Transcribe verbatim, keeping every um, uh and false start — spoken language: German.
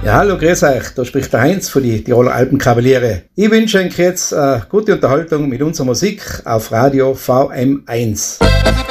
Ja, hallo, grüß euch, da spricht der Heinz von die Tiroler Alpenkavaliere. Ich wünsche euch jetzt äh, gute Unterhaltung mit unserer Musik auf Radio V M eins.